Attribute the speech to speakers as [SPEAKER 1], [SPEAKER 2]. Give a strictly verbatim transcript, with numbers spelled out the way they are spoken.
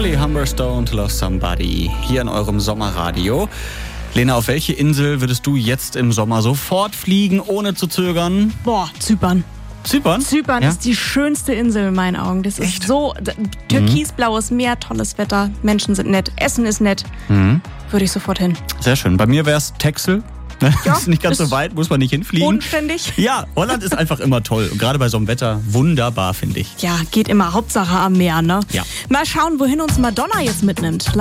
[SPEAKER 1] Holly Humberstone, to Love Somebody, hier in eurem Sommerradio. Lena, auf welche Insel würdest du jetzt im Sommer sofort fliegen, ohne zu zögern?
[SPEAKER 2] Boah, Zypern.
[SPEAKER 1] Zypern?
[SPEAKER 2] Zypern
[SPEAKER 1] ja?
[SPEAKER 2] ist die schönste Insel in meinen Augen. Das ist
[SPEAKER 1] Echt?
[SPEAKER 2] so türkisblaues Meer, tolles Wetter, Menschen sind nett, Essen ist nett.
[SPEAKER 1] Mhm.
[SPEAKER 2] Würde ich sofort hin.
[SPEAKER 1] Sehr schön. Bei mir wäre es Texel. Das
[SPEAKER 2] Ja,
[SPEAKER 1] ist nicht ganz
[SPEAKER 2] ist
[SPEAKER 1] so weit, muss man nicht hinfliegen.
[SPEAKER 2] Bodenständig.
[SPEAKER 1] Ja, Holland ist einfach immer toll. Und gerade bei so einem Wetter wunderbar, finde ich.
[SPEAKER 2] Ja, geht immer. Hauptsache am Meer, ne?
[SPEAKER 1] Ja.
[SPEAKER 2] Mal schauen, wohin uns Madonna jetzt mitnimmt.